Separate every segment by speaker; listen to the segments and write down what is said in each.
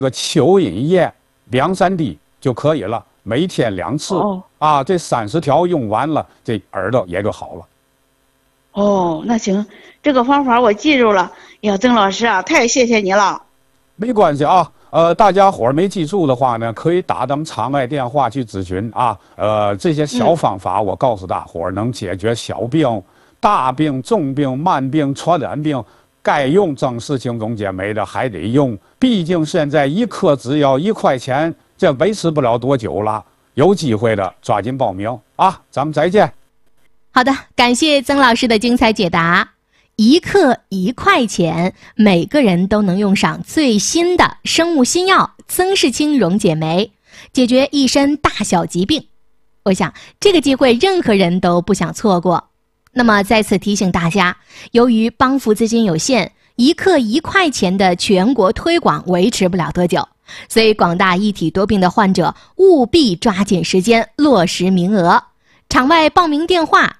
Speaker 1: 个蚯蚓液2-3滴就可以了，每天2次。啊，这30条用完了，这耳朵也就好了。
Speaker 2: 哦，那行，这个方法我记住了。呀，曾老师啊，太谢谢你了。
Speaker 1: 没关系啊，大家伙儿没记住的话呢，可以打咱们场外电话去咨询啊。这些小方法我告诉大伙儿，能解决小病、大病、重病、慢病、传染病。该用正事情中间没的还得用，毕竟现在1颗只要1块钱，这维持不了多久了。有机会的抓紧报名啊！咱们再见。
Speaker 3: 好的，感谢曾老师的精彩解答。1克1块钱，每个人都能用上最新的生物新药曾氏清溶解酶，解决一身大小疾病。我想这个机会任何人都不想错过。那么再次提醒大家，由于帮扶资金有限，1克1块钱的全国推广维持不了多久，所以广大一体多病的患者务必抓紧时间落实名额。场外报名电话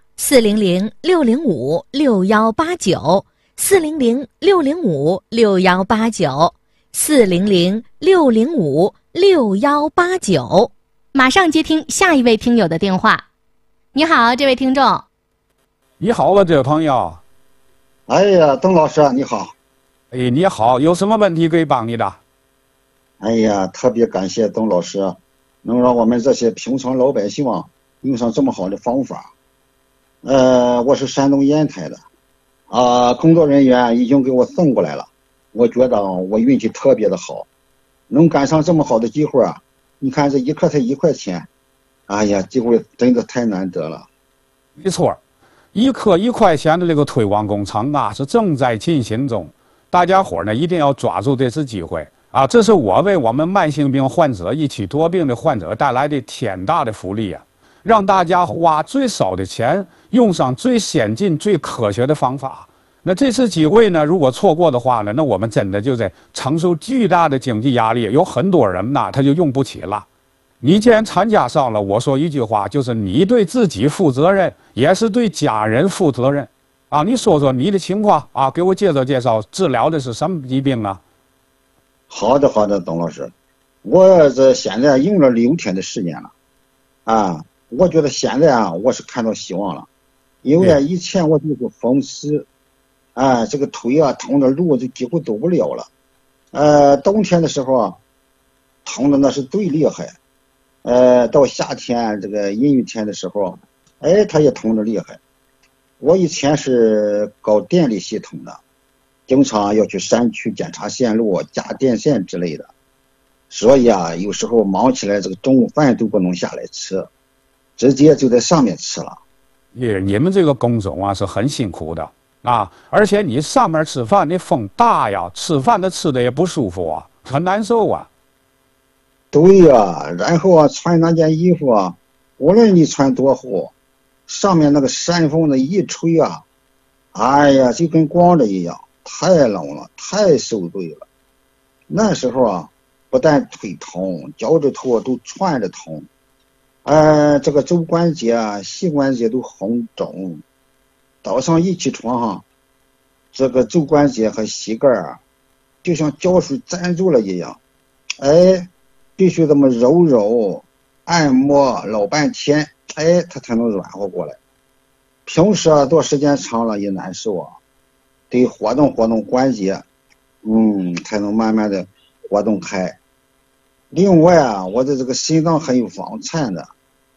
Speaker 3: 400-605-6189，400-605-6189，400-605-6189。马上接听下一位听友的电话。你好，这位听众。
Speaker 1: 你好了，这位朋友。
Speaker 4: 哎呀，邓老师你好。
Speaker 1: 哎，你好，有什么问题可以帮你的？
Speaker 4: 哎呀，特别感谢邓老师，能让我们这些平常老百姓用上这么好的方法。我是山东烟台的，工作人员已经给我送过来了。我觉得我运气特别的好，能赶上这么好的机会啊！你看这1克才1块钱，哎呀，机会真的太难得了。
Speaker 1: 没错，1克1块钱的这个推广工程啊，是正在进行中。大家伙呢一定要抓住这次机会啊！这是我为我们慢性病患者、一体多病的患者带来的天大的福利啊！让大家花最少的钱，用上最先进、最科学的方法。那这次机会呢，如果错过的话呢，那我们真的就在承受巨大的经济压力，有很多人呢他就用不起了。你既然参加上了，我说一句话，就是你对自己负责任，也是对家人负责任，啊！你说说你的情况啊，给我介绍介绍，治疗的是什么疾病啊？
Speaker 4: 好的，董老师，我这现在用了6天的时间了，我觉得现在我是看到希望了，因为以前我就是风湿，这个腿疼的路就几乎走不了了，冬天的时候疼的那是最厉害。到夏天这个阴雨天的时候，它也疼得厉害。我以前是搞电力系统的，经常要去山区检查线路、加电线之类的，所以有时候忙起来，这个中午饭都不能下来吃，直接就在上面吃了。
Speaker 1: 你们这个工种是很辛苦的啊，而且你上面吃饭那风大呀，吃饭吃的也不舒服很难受啊。
Speaker 4: 对呀，然后穿那件衣服无论你穿多厚，上面那个山风的一吹哎呀，就跟光着一样，太冷了，太受罪了。那时候不但腿疼，脚趾头都串着疼，这个肘关节膝关节都红肿。早上一起床这个肘关节和膝盖就像胶水粘住了一样，必须这么揉按摩老半天，它才能软和过来。平时做时间长了也难受得活动关节，才能慢慢的活动开。另外我的这个心脏还有房颤的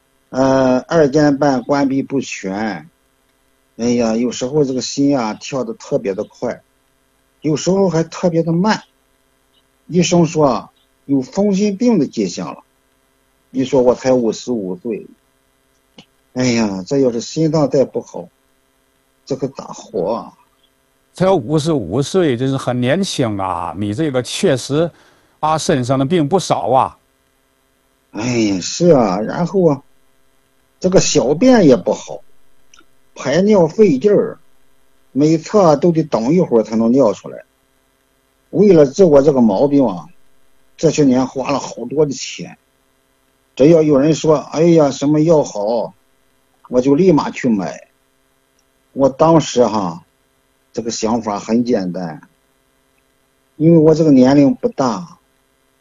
Speaker 4: ，2间半关闭不全，哎呀，有时候这个心跳得特别的快，有时候还特别的慢。医生说有风湿病的迹象了。你说我才55岁，哎呀，这要是心脏再不好，这可咋活
Speaker 1: 才55岁，真是很年轻你这个确实身上的病不少
Speaker 4: 哎呀，是然后这个小便也不好，排尿费劲儿，每次都得等一会儿才能尿出来。为了治我这个毛病这些年花了好多的钱，只要有人说哎呀什么药好，我就立马去买。我当时这个想法很简单，因为我这个年龄不大，